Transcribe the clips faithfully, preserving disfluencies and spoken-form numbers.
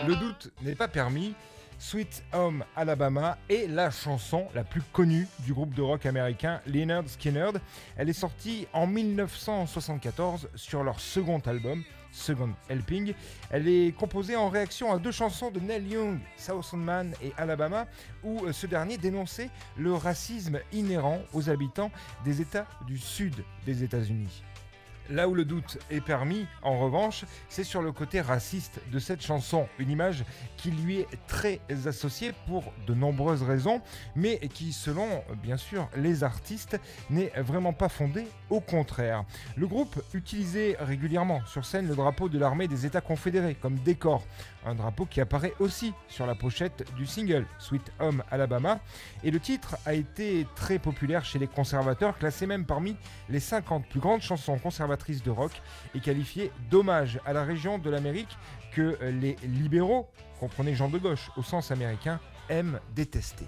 Le doute n'est pas permis. Sweet Home Alabama est la chanson la plus connue du groupe de rock américain Lynyrd Skynyrd. Elle est sortie en dix-neuf cent soixante-quatorze sur leur second album, Second Helping. Elle est composée en réaction à deux chansons de Neil Young, Southern Man et Alabama, où ce dernier dénonçait le racisme inhérent aux habitants des États du sud des États-Unis. Là où le doute est permis, en revanche, c'est sur le côté raciste de cette chanson, une image qui lui est très associée pour de nombreuses raisons, mais qui, selon bien sûr les artistes, n'est vraiment pas fondée, au contraire. Le groupe utilisait régulièrement sur scène le drapeau de l'armée des États confédérés comme décor, un drapeau qui apparaît aussi sur la pochette du single Sweet Home Alabama, et le titre a été très populaire chez les conservateurs, classé même parmi les cinquante plus grandes chansons conservatrices de rock et qualifié d'hommage à la région de l'Amérique que les libéraux, comprenez gens de gauche au sens américain, aiment détester.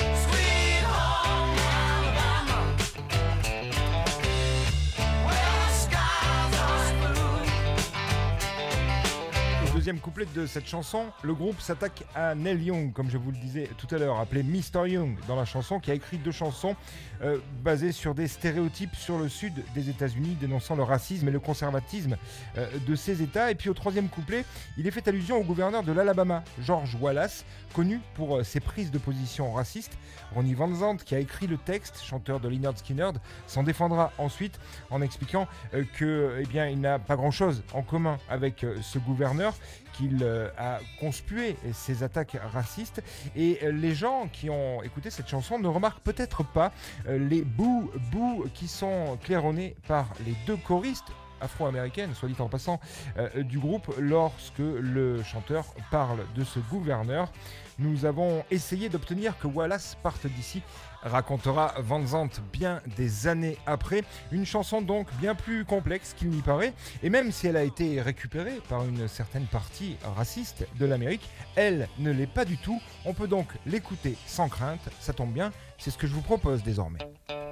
Deuxième couplet de cette chanson, le groupe s'attaque à Neil Young, comme je vous le disais tout à l'heure, appelé mister Young dans la chanson, qui a écrit deux chansons euh, basées sur des stéréotypes sur le sud des États-Unis, dénonçant le racisme et le conservatisme euh, de ces États. Et puis au troisième couplet, il est fait allusion au gouverneur de l'Alabama, George Wallace, connu pour euh, ses prises de position racistes. Ronnie Van Zant, qui a écrit le texte, chanteur de Lynyrd Skynyrd, s'en défendra ensuite en expliquant euh, que, eh bien, il n'a pas grand-chose en commun avec euh, ce gouverneur, qu'il euh, a conspué ces attaques racistes, et euh, les gens qui ont écouté cette chanson ne remarquent peut-être pas euh, les bouts bouts qui sont claironnés par les deux choristes afro-américaines, soit dit en passant, euh, du groupe lorsque le chanteur parle de ce gouverneur. Nous avons essayé d'obtenir que Wallace parte d'ici, racontera Van Zant bien des années après. Une chanson donc bien plus complexe qu'il n'y paraît, et même si elle a été récupérée par une certaine partie raciste de l'Amérique, elle ne l'est pas du tout. On peut donc l'écouter sans crainte, ça tombe bien, c'est ce que je vous propose désormais.